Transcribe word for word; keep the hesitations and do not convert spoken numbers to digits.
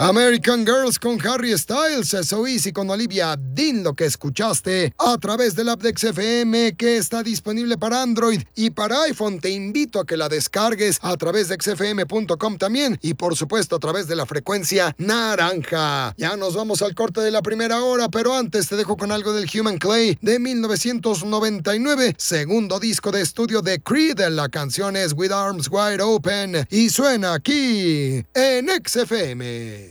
American Girls con Harry Styles, So Easy con Olivia Dean, lo que escuchaste a través del app de X F M, que está disponible para Android y para iPhone. Te invito a que la descargues a través de x f m punto com también y por supuesto a través de la frecuencia naranja. Ya nos vamos al corte de la primera hora, pero antes te dejo con algo del Human Clay de mil novecientos noventa y nueve, segundo disco de estudio de Creed. La canción es With Arms Wide Open y suena aquí en X F M.